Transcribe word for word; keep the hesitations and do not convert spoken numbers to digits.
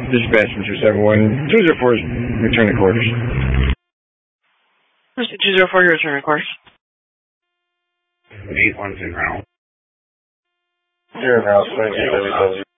Dispatch from two seven one. two zero four, return to quarters. two zero four, you return to quarters. eight one's in route. You're in route, twenty-two W W.